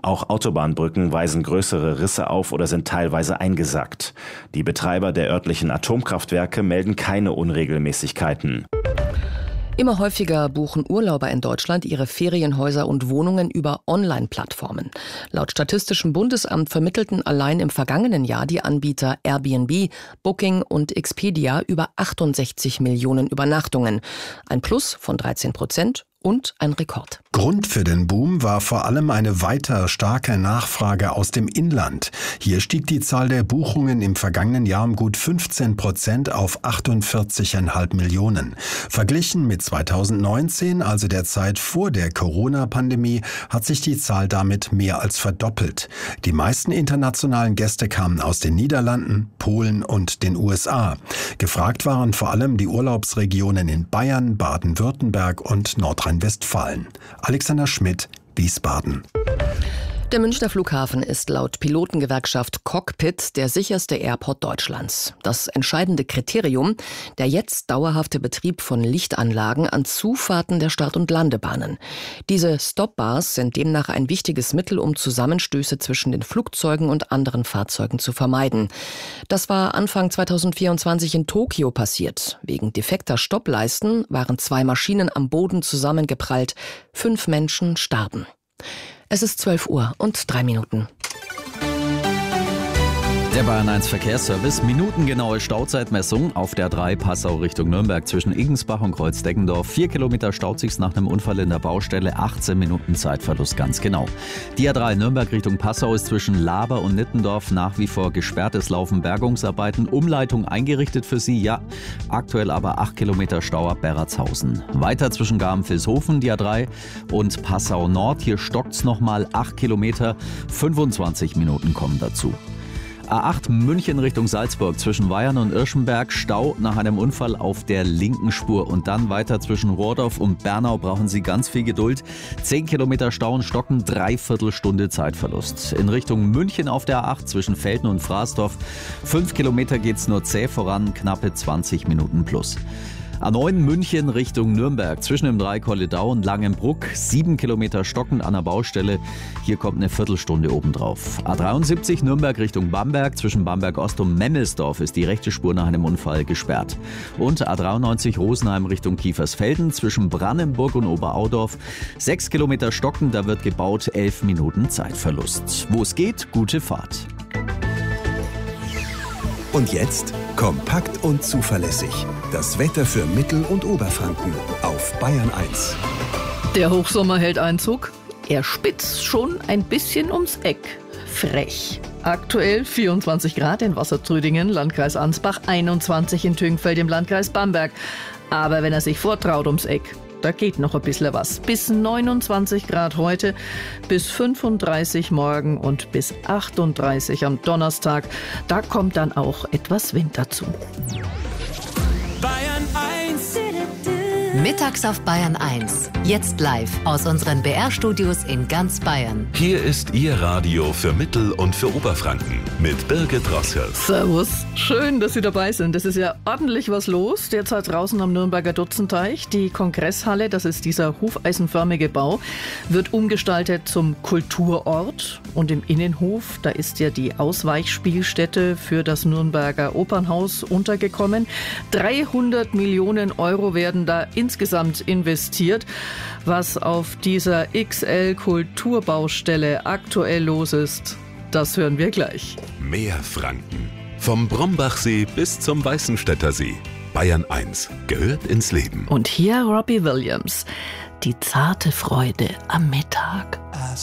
Auch Autobahnbrücken weisen größere Risse auf oder sind teilweise eingesackt. Die Betreiber der örtlichen Atomkraftwerke melden keine Unregelmäßigkeiten. Immer häufiger buchen Urlauber in Deutschland ihre Ferienhäuser und Wohnungen über Online-Plattformen. Laut Statistischem Bundesamt vermittelten allein im vergangenen Jahr die Anbieter Airbnb, Booking und Expedia über 68 Millionen Übernachtungen. Ein Plus von 13% und ein Rekord. Grund für den Boom war vor allem eine weiter starke Nachfrage aus dem Inland. Hier stieg die Zahl der Buchungen im vergangenen Jahr um gut 15% auf 48,5 Millionen. Verglichen mit 2019, also der Zeit vor der Corona-Pandemie, hat sich die Zahl damit mehr als verdoppelt. Die meisten internationalen Gäste kamen aus den Niederlanden, Polen und den USA. Gefragt waren vor allem die Urlaubsregionen in Bayern, Baden-Württemberg und Nordrhein-Westfalen. Alexander Schmidt, Wiesbaden. Der Münchner Flughafen ist laut Pilotengewerkschaft Cockpit der sicherste Airport Deutschlands. Das entscheidende Kriterium, der jetzt dauerhafte Betrieb von Lichtanlagen an Zufahrten der Start- und Landebahnen. Diese Stop-Bars sind demnach ein wichtiges Mittel, um Zusammenstöße zwischen den Flugzeugen und anderen Fahrzeugen zu vermeiden. Das war Anfang 2024 in Tokio passiert. Wegen defekter Stoppleisten waren 2 Maschinen am Boden zusammengeprallt. 5 Menschen starben. Es ist 12 Uhr und 3 Minuten. Der Bayern 1 Verkehrsservice, minutengenaue Stauzeitmessung auf der A3 Passau Richtung Nürnberg zwischen Igensbach und Kreuzdeggendorf. 4 Kilometer staut sich's nach einem Unfall in der Baustelle, 18 Minuten Zeitverlust ganz genau. Die A3 Nürnberg Richtung Passau ist zwischen Laber und Nittendorf nach wie vor gesperrt. Es laufen Bergungsarbeiten, Umleitung eingerichtet für Sie, ja. Aktuell aber 8 Kilometer Stau ab Berratshausen. Weiter zwischen Garm-Vilshofen, die A3 und Passau Nord. Hier stockt's nochmal 8 Kilometer, 25 Minuten kommen dazu. A8 München Richtung Salzburg zwischen Weyern und Irschenberg, Stau nach einem Unfall auf der linken Spur. Und dann weiter zwischen Rohrdorf und Bernau brauchen Sie ganz viel Geduld. 10 Kilometer Stau und Stocken, 3/4 Stunde Zeitverlust. In Richtung München auf der A8 zwischen Velten und Fraßdorf, 5 Kilometer geht's nur zäh voran, knappe 20 Minuten plus. A9 München Richtung Nürnberg zwischen dem Dreikolledau und Langenbruck, 7 Kilometer stockend an der Baustelle. Hier kommt eine Viertelstunde obendrauf. A73 Nürnberg Richtung Bamberg zwischen Bamberg Ost und Memmelsdorf ist die rechte Spur nach einem Unfall gesperrt. Und A93 Rosenheim Richtung Kiefersfelden zwischen Brannenburg und Oberaudorf, 6 Kilometer stockend, da wird gebaut, 11 Minuten Zeitverlust. Wo es geht, gute Fahrt. Und jetzt kompakt und zuverlässig. Das Wetter für Mittel- und Oberfranken auf Bayern 1. Der Hochsommer hält Einzug. Er spitzt schon ein bisschen ums Eck. Frech. Aktuell 24 Grad in Wassertrüdingen, Landkreis Ansbach, 21 in Tüngfeld im Landkreis Bamberg. Aber wenn er sich vortraut ums Eck, da geht noch ein bisschen was. Bis 29 Grad heute, bis 35 morgen und bis 38 am Donnerstag. Da kommt dann auch etwas Wind dazu. Bayern 1. Mittags auf Bayern 1. Jetzt live aus unseren BR-Studios in ganz Bayern. Hier ist Ihr Radio für Mittel- und für Oberfranken mit Birgit Rossherz. Servus, schön, dass Sie dabei sind. Es ist ja ordentlich was los. Derzeit draußen am Nürnberger Dutzenteich. Die Kongresshalle, das ist dieser hufeisenförmige Bau, wird umgestaltet zum Kulturort. Und im Innenhof, da ist ja die Ausweichspielstätte für das Nürnberger Opernhaus untergekommen. 300 Millionen Euro werden da insgesamt investiert. Was auf dieser XL-Kulturbaustelle aktuell los ist, das hören wir gleich. Mehr Franken. Vom Brombachsee bis zum Weißenstädter See. Bayern 1 gehört ins Leben. Und hier Robbie Williams. Die zarte Freude am Mittag.